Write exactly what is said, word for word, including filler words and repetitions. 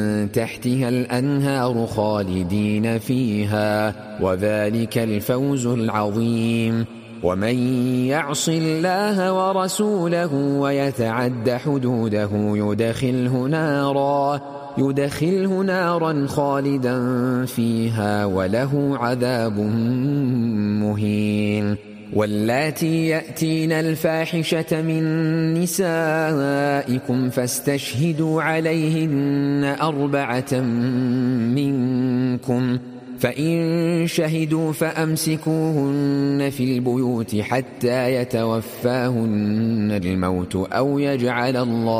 تحتها الأنهار خالدين فيها، وذلك الفوز العظيم. ومن يعص الله ورسوله ويتعد حدوده يدخله نارا يدخله نارا خالدا فيها وله عذاب مهين. واللاتي يأتين الفاحشة من نسائكم فاستشهدوا عليهن أربعة منكم، فإن شهدوا فأمسكوهن في البيوت حتى يتوفاهن الموت أو يجعل الله